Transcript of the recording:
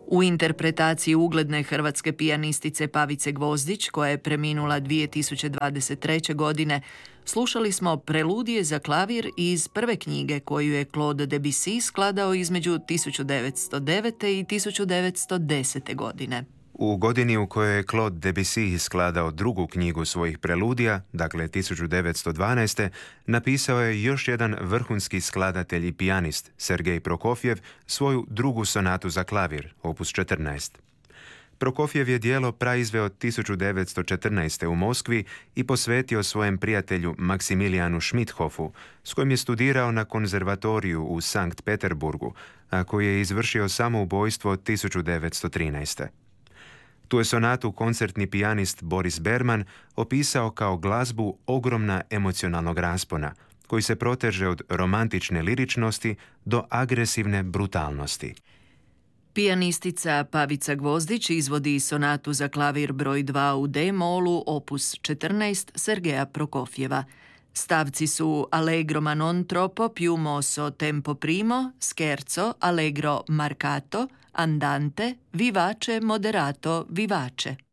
U interpretaciji ugledne hrvatske pijanistice Pavice Gvozdić, koja je preminula 2023. godine, slušali smo preludije za klavir iz prve knjige koju je Claude Debussy skladao između 1909. i 1910. godine. U godini u kojoj je Claude Debussy skladao drugu knjigu svojih preludija, dakle 1912. napisao je još jedan vrhunski skladatelj i pijanist, Sergej Prokofjev, svoju drugu sonatu za klavir, opus 14. Prokofjev je djelo praizveo 1914. u Moskvi i posvetio svojem prijatelju Maksimilijanu Schmidhofu, s kojim je studirao na konzervatoriju u Sankt Peterburgu, a koji je izvršio samoubojstvo 1913. Tu je sonatu koncertni pijanist Boris Berman opisao kao glazbu ogromna emocionalnog raspona, koji se proteže od romantične liričnosti do agresivne brutalnosti. Pijanistica Pavica Gvozdić izvodi sonatu za klavir broj 2 u D-molu, opus 14 Sergeja Prokofjeva. Stavci su Allegro ma non troppo più mosso tempo primo, Scherzo, Allegro marcato, Andante, Vivace moderato vivace.